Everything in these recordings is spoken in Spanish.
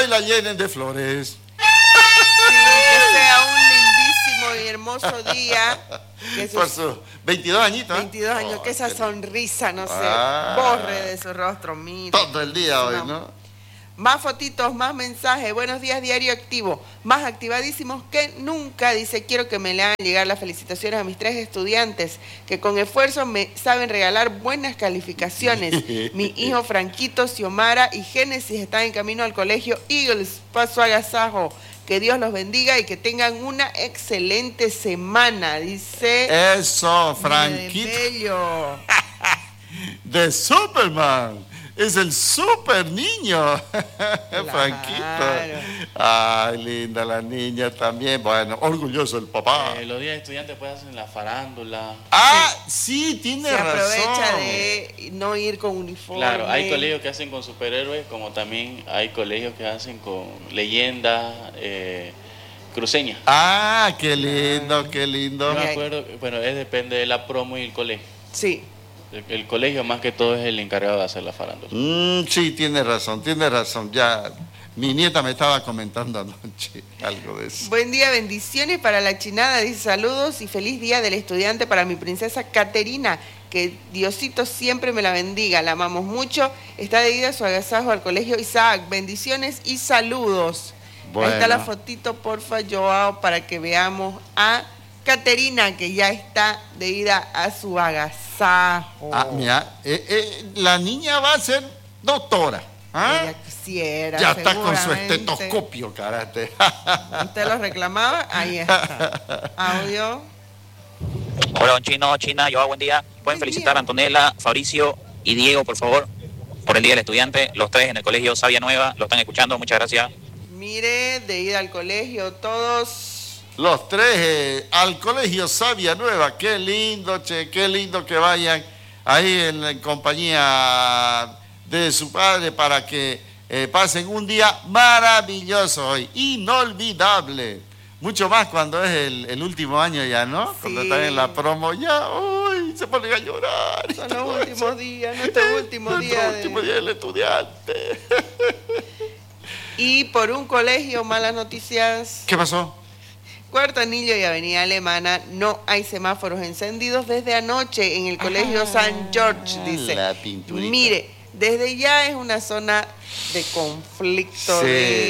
hoy la llenen de flores. Sí, que sea un lindísimo y hermoso día. Que Por sus 22 añitos. 22 años, que esa sonrisa no se borre de su rostro. Mire, todo el día hoy, ¿no? Más fotitos, más mensajes. Buenos días, Diario Activo. Más activadísimos que nunca. Dice, quiero que me le hagan llegar las felicitaciones a mis 3 estudiantes que con esfuerzo me saben regalar buenas calificaciones. Mi hijo Franquito, Xiomara y Génesis están en camino al colegio Eagles. Paso agasajo. Que Dios los bendiga y que tengan una excelente semana. Dice... Eso, Franquito. Bello. De Superman. Es el super niño, Claro. Franquito. Ay, linda la niña también. Bueno, orgulloso el papá. Los días de estudiantes pues hacen la farándula. Ah, sí, tiene Se razón. aprovecha de no ir con uniforme. Claro, hay colegios que hacen con superhéroes, como también hay colegios que hacen con leyendas cruceñas. Ah, qué lindo, qué lindo. No me acuerdo, bueno, depende de la promo y el colegio. Sí. El colegio más que todo es el encargado de hacer la farándula. Sí, tiene razón, tiene razón. Ya, mi nieta me estaba comentando anoche algo de eso. Buen día, bendiciones para la chinada. Dice saludos y feliz día del estudiante para mi princesa Caterina. Que Diosito siempre me la bendiga. La amamos mucho. Está de ida a su agasajo al colegio Isaac. Bendiciones y saludos. Bueno. Ahí está la fotito, porfa, Joao, para que veamos a Caterina, que ya está de ida a su agasajo. Ah, mira, la niña va a ser doctora. ¿Ah? Ella quisiera. Ya está con su seguramente. estetoscopio, karate. ¿Usted lo reclamaba? Ahí está. Audio. Hola, don Chino, China, yo buen día. Pueden felicitar a Antonella, Fabricio y Diego, por favor, por el Día del Estudiante. Los 3 en el colegio Sabia Nueva, lo están escuchando, muchas gracias. Mire, de ida al colegio, todos. Los 3 al colegio Sabia Nueva. Qué lindo, che, qué lindo que vayan ahí en compañía de su padre para que pasen un día maravilloso hoy, inolvidable. Mucho más cuando es el último año ya, ¿no? Sí. Cuando están en la promo ya, uy, se ponen a llorar. Son los últimos días, nuestro último día. Último día del estudiante. Y por un colegio, malas noticias. ¿Qué pasó? Cuarto Anillo y Avenida Alemana, no hay semáforos encendidos desde anoche en el colegio San George, dice. La pinturita. Mire, desde ya es una zona de conflicto, Sí,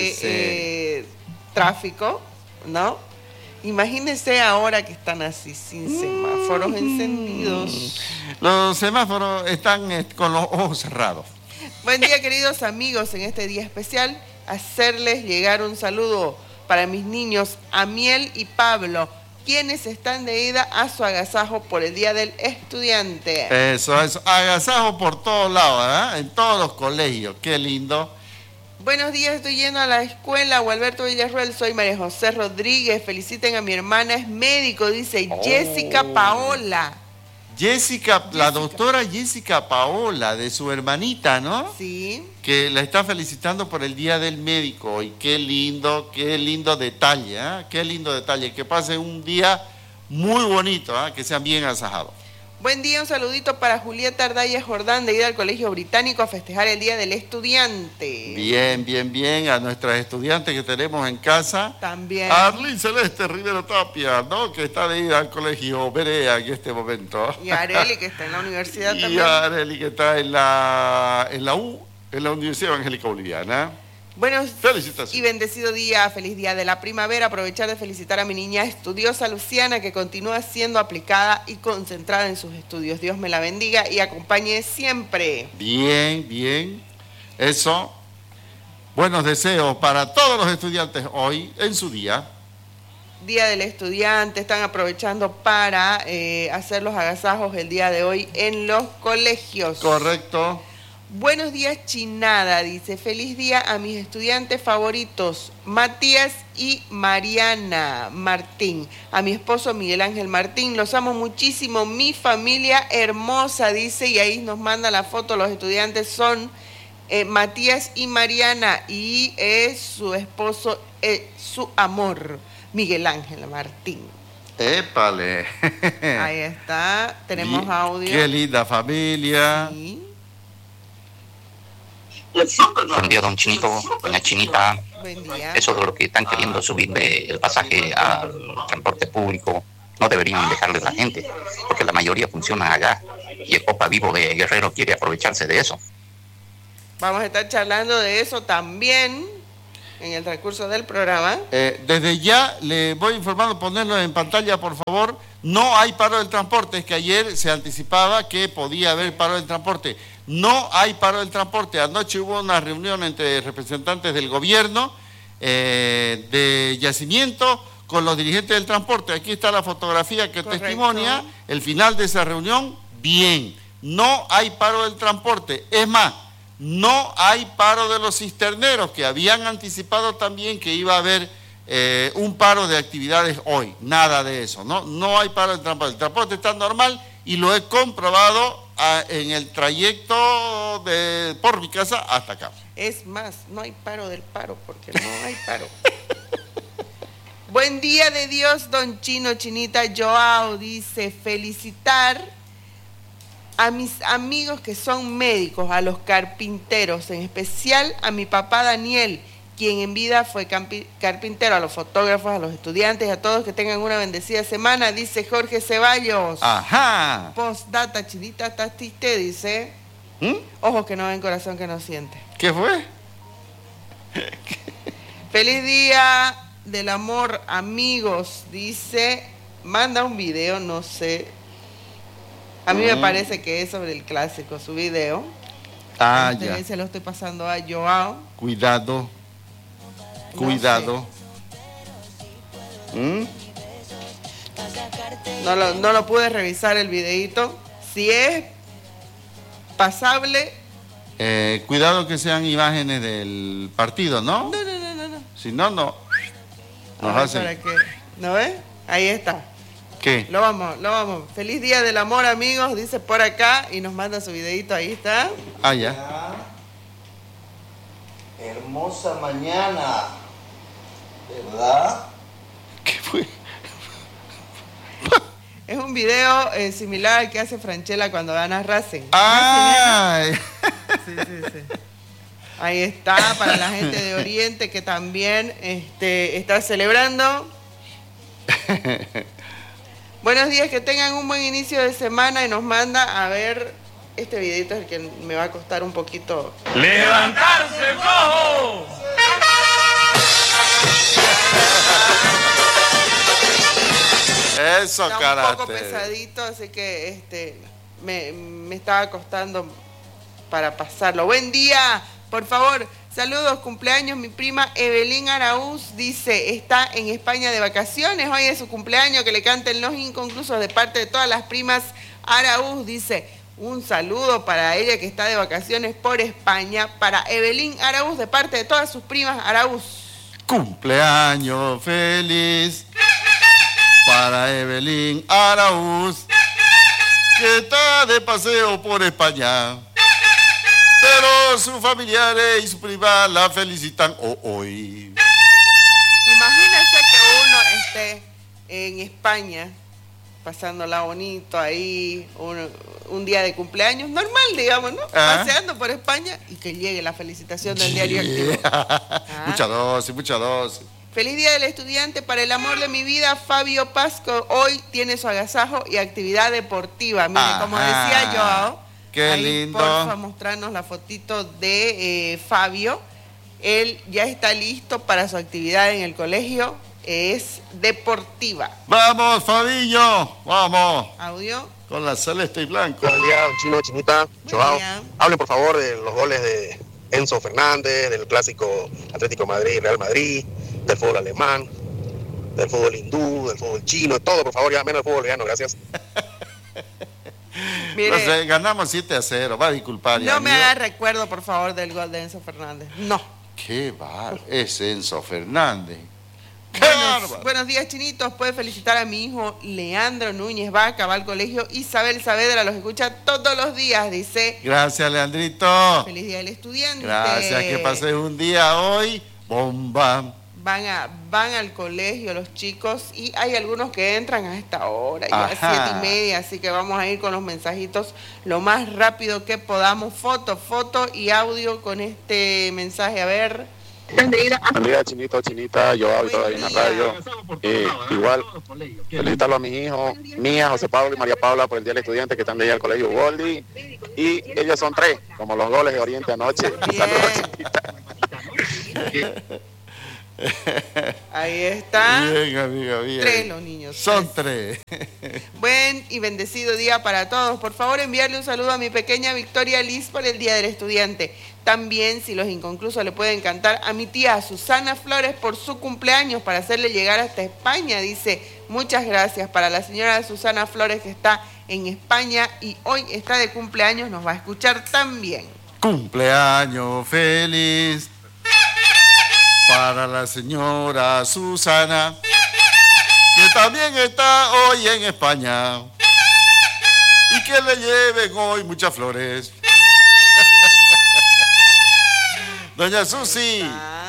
de tráfico, ¿no? Imagínense ahora que están así, sin semáforos encendidos. Los semáforos están con los ojos cerrados. Buen día, queridos amigos, en este día especial, hacerles llegar un saludo para mis niños Amiel y Pablo, quienes están de ida a su agasajo por el Día del Estudiante. Eso, agasajo por todos lados, ¿verdad? En todos los colegios, qué lindo. Buenos días, estoy yendo a la escuela, Gualberto Villarruel, soy María José Rodríguez, feliciten a mi hermana, es médico, dice Jessica Paola. Jessica, la doctora Jessica Paola, de su hermanita, ¿no? Sí. Que la está felicitando por el Día del Médico. Y qué lindo detalle, ¿eh? Qué lindo detalle. Que pasen un día muy bonito, ¿eh? Que sean bien agasajados. Buen día, un saludito para Julieta Ardaya Jordán, de ida al Colegio Británico a festejar el Día del Estudiante. Bien, bien, bien. A nuestras estudiantes que tenemos en casa. También. Arlene Celeste Rivero Tapia, ¿no? Que está de ida al Colegio Berea en este momento. Y Areli, que está en la universidad Y también. Areli, que está en la Universidad Evangélica Boliviana. Buenos Felicitaciones. y bendecido día, feliz día de la primavera. Aprovechar de felicitar a mi niña estudiosa Luciana, que continúa siendo aplicada y concentrada en sus estudios. Dios me la bendiga y acompañe siempre. Bien, bien. Eso. Buenos deseos para todos los estudiantes hoy en su día. Día del Estudiante, están aprovechando para hacer los agasajos el día de hoy en los colegios. Correcto. Buenos días, Chinada, dice, feliz día a mis estudiantes favoritos, Matías y Mariana Martín, a mi esposo Miguel Ángel Martín, los amo muchísimo, mi familia hermosa, dice, y ahí nos manda la foto, los estudiantes son Matías y Mariana, y su esposo, su amor, Miguel Ángel Martín. Épale. Ahí está, tenemos audio. Qué linda familia. Sí. Buen día, don Chinito, doña Chinita. Buen día. Eso de lo que están queriendo subirle el pasaje al transporte público, no deberían dejarle a la gente, porque la mayoría funciona allá. Y el Copa Vivo de Guerrero quiere aprovecharse de eso. Vamos a estar charlando de eso también en el transcurso del programa. Desde ya le voy informando, ponerlo en pantalla, por favor. No hay paro del transporte, es que ayer se anticipaba que podía haber paro del transporte. No hay paro del transporte. Anoche hubo una reunión entre representantes del gobierno, de Yacimiento, con los dirigentes del transporte. Aquí está la fotografía que Correcto. testimonia el final de esa reunión. Bien, no hay paro del transporte. Es más, no hay paro de los cisterneros, que habían anticipado también que iba a haber un paro de actividades hoy. Nada de eso, ¿no? No hay paro del transporte. El transporte está normal y lo he comprobado en el trayecto por mi casa hasta acá. Es más, no hay paro del paro, porque no hay paro. Buen día de Dios, don Chino, Chinita. Joao dice, felicitar a mis amigos que son médicos, a los carpinteros, en especial a mi papá Daniel, quien en vida fue carpintero, a los fotógrafos, a los estudiantes, a todos que tengan una bendecida semana, dice Jorge Ceballos. Ajá. Postdata, Chinita, estás triste, dice. Ojos que no ven, corazón que no siente. ¿Qué fue? Feliz día del amor, amigos, dice. Manda un video, no sé. A mí me parece que es sobre el clásico, su video. Ah, ya. Se lo estoy pasando a Joao. Cuidado. Cuidado. No lo pude revisar el videíto. Si es pasable. Cuidado que sean imágenes del partido, ¿no? No. Si no, no. Nos Ay, hacen. ¿para qué? ¿No ves? Ahí está. ¿Qué? Lo vamos. Feliz día del amor, amigos, dice por acá y nos manda su videíto, ahí está. Ah, ya. Hermosa mañana, ¿verdad? ¿Qué fue? Es un video similar al que hace Franchella cuando gana Racing. ¡Ay! Sí. Ahí está, para la gente de Oriente que también está celebrando. Buenos días, que tengan un buen inicio de semana y nos manda a ver, este videito es el que me va a costar un poquito. ¡Levantarse, cojo! Eso, Está un carácter. poco pesadito, así que me estaba costando para pasarlo. Buen día, por favor, saludos, cumpleaños, mi prima Evelyn Araúz, dice, está en España de vacaciones, hoy es su cumpleaños, que le canten los inconclusos de parte de todas las primas Araúz, dice, un saludo para ella que está de vacaciones por España, para Evelyn Araúz, de parte de todas sus primas Araúz. Cumpleaños feliz para Evelyn Araúz, que está de paseo por España, pero sus familiares y su prima la felicitan hoy. Imagínense que uno esté en España, pasándola bonito ahí, un día de cumpleaños normal, digamos, ¿no? Paseando por España y que llegue la felicitación del diario Activo. Mucha dosis. Feliz día del estudiante, para el amor de mi vida, Fabio Pasco, hoy tiene su agasajo y actividad deportiva. Mire, como decía Joao, qué ahí, lindo. porfa, mostrarnos la fotito de Fabio. Él ya está listo para su actividad en el colegio, es deportiva. Vamos, Fabillo, vamos. Audio. Con la celeste y blanco. Buen día, don Chino, Chinita, Joao. día. Hablen por favor de los goles de Enzo Fernández, del clásico Atlético Madrid, Real Madrid, del fútbol alemán, del fútbol hindú, del fútbol chino, todo, por favor, ya menos el fútbol boliviano, gracias. Mire, No sé, ganamos 7-0, va a disculpar. no me haga recuerdo, por favor, del gol de Enzo Fernández. No. Qué bárbaro, es Enzo Fernández. ¡Qué bárbaro! Buenos días, chinitos. Puede felicitar a mi hijo Leandro Núñez Vaca, va al colegio Isabel Saavedra, los escucha todos los días, dice. Gracias, Leandrito. Feliz día del estudiante. Gracias, que pases un día hoy. Bomba, van al colegio los chicos y hay algunos que entran a esta hora, ya a 7:30, así que vamos a ir con los mensajitos lo más rápido que podamos. Foto y audio con este mensaje. A ver. Buen día, Chinito, Chinita, yo habito ahí en la radio. Igual, felicitarlo a mis hijos, Mía, José Pablo y María Paula por el Día del Estudiante que están de ahí al colegio Goldie. Y ellos son 3, como los goles de Oriente anoche. Saludos, Chinita. Ahí está. Bien, amiga, bien. 3 los niños. Son 3. Buen y bendecido día para todos. Por favor, enviarle un saludo a mi pequeña Victoria Liz por el Día del Estudiante. También, si los inconclusos le pueden cantar, a mi tía Susana Flores por su cumpleaños para hacerle llegar hasta España. Dice, muchas gracias para la señora Susana Flores que está en España y hoy está de cumpleaños, nos va a escuchar también. Cumpleaños feliz para la señora Susana, que también está hoy en España, y que le lleven hoy muchas flores. Doña Susi,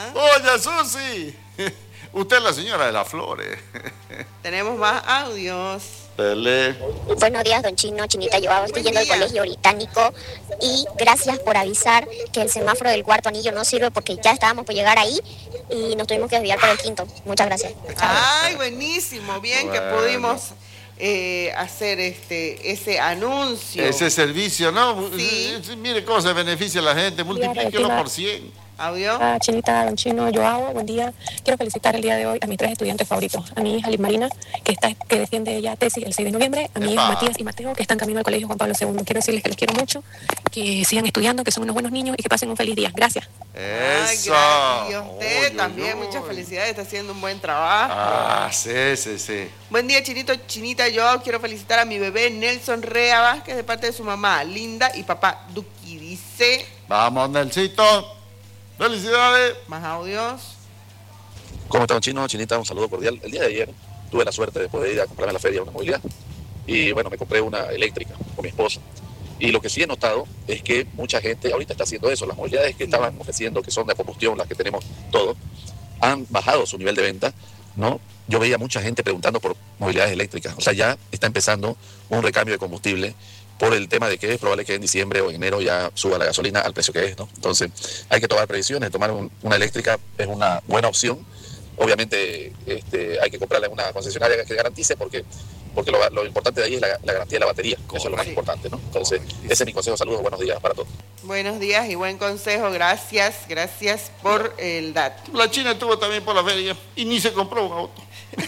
usted es la señora de las flores. Tenemos más audios. Dele. Buenos días, don Chino, Chinita, yo estoy yendo al colegio británico y gracias por avisar que el semáforo del cuarto anillo no sirve porque ya estábamos por llegar ahí y nos tuvimos que desviar por el quinto. Muchas gracias. Ay, buenísimo, bien que pudimos hacer ese anuncio. Ese servicio, ¿no? Sí. Mire cómo se beneficia la gente, multiplíquelo por 100. ¿Audio? Chinita, don Chino, Joao, buen día. Quiero felicitar el día de hoy a mis 3 estudiantes favoritos. A mi hija Liz Marina, que defiende ya tesis el 6 de noviembre. A mi hijo Matías y Mateo, que están camino al colegio Juan Pablo II. Quiero decirles que les quiero mucho, que sigan estudiando, que son unos buenos niños y que pasen un feliz día. Gracias. Eso. Ay, y a usted también, muchas felicidades, está haciendo un buen trabajo. Sí. Buen día, Chinito, Chinita, Joao. Quiero felicitar a mi bebé Nelson Rea Vázquez de parte de su mamá Linda y papá Duki. Dice... Vamos, Nelsito. ¡Felicidades! Más audios. ¿Cómo está, don Chino, Chinita? Un saludo cordial. El día de ayer tuve la suerte de poder ir a comprarme a la feria una movilidad. Y bueno, me compré una eléctrica con mi esposa. Y lo que sí he notado es que mucha gente ahorita está haciendo eso. Las movilidades que estaban ofreciendo, que son de combustión, las que tenemos todos, han bajado su nivel de venta, ¿no? Yo veía mucha gente preguntando por movilidades eléctricas. O sea, ya está empezando un recambio de combustible por el tema de que es probable que en diciembre o en enero ya suba la gasolina al precio que es, ¿no? Entonces, hay que tomar previsiones. Tomar una eléctrica es una buena opción. Obviamente, hay que comprarla en una concesionaria que garantice, porque lo importante de ahí es la garantía de la batería. Eso es lo más importante, ¿no? Entonces, ese es mi consejo. Saludos, buenos días para todos. Buenos días y buen consejo. Gracias por el dato. La China estuvo también por la feria y ni se compró un auto.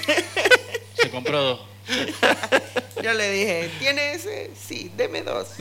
Se compró 2. Yo le dije, ¿tiene ese? Sí, deme 2.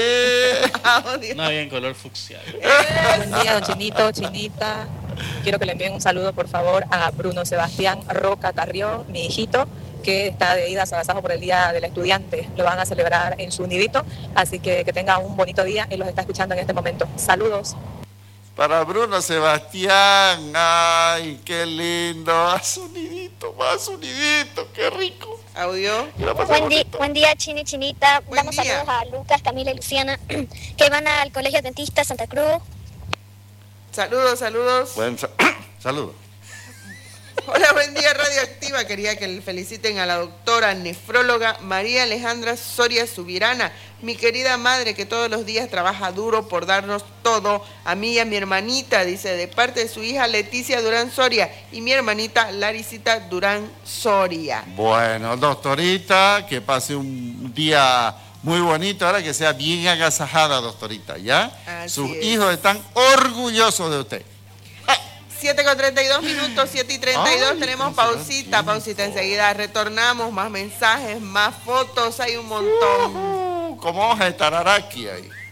Bien. No, bien, color fucsia. Buen día, don Chinito, Chinita. Quiero que le envíen un saludo, por favor, a Bruno Sebastián Roca Carrión, mi hijito, que está de ida a Agasajo por el Día del Estudiante. Lo van a celebrar en su nidito, así que tenga un bonito día. Él los está escuchando en este momento. Saludos. Para Bruno Sebastián, ay, qué lindo, va su nidito, qué rico. Audio. Buen día, Chini, Chinita. Buen Damos día. saludos a Lucas, Camila y Luciana, que van al Colegio Dentista Santa Cruz. Saludos. Saludos. Hola, buen día, Radioactiva. Quería que le feliciten a la doctora nefróloga María Alejandra Soria Subirana, mi querida madre que todos los días trabaja duro por darnos todo, a mí y a mi hermanita, dice, de parte de su hija Leticia Durán Soria y mi hermanita Laricita Durán Soria. Bueno, doctorita, que pase un día muy bonito, ahora que sea bien agasajada, doctorita, ¿ya? Así Sus es. hijos están orgullosos de usted. 7:32, 7:32, Ay, tenemos ¿cómo será? pausita enseguida, retornamos, más mensajes, más fotos, hay un montón. Como hoja de tararaki ahí.